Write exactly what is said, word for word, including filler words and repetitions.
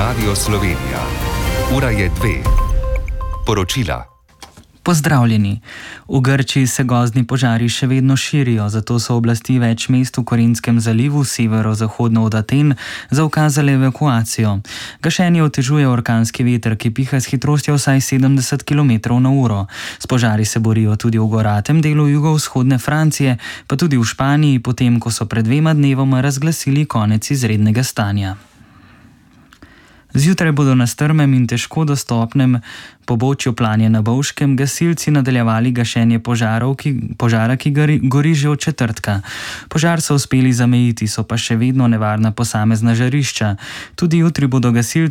Radio Slovenija. Ura je dve. Poročila. Pozdravljeni. V Grčiji se gozdni požari še vedno širijo, zato so oblasti več mest v Korinskem zalivu, severozahodno od Aten, zaukazale evakuacijo. Gašenje otežuje orkanski veter, ki piha s hitrostjo vsaj sedemdeset kilometrov na uro. S požari se borijo tudi v goratem delu jugovzhodne Francije, pa tudi v Španiji, potem ko so pred dvema dnevoma razglasili konec izrednega stanja. Zjutraj bodo na strmem in težko dostopnem pobočju Planje na Bovškem gasilci nadaljevali gašenje požarov, ki, požara, ki gori, gori že od četrtka. Požar so uspeli zamejiti, so pa še vedno nevarna posamezna žarišča. Tudi jutri bodo gasilci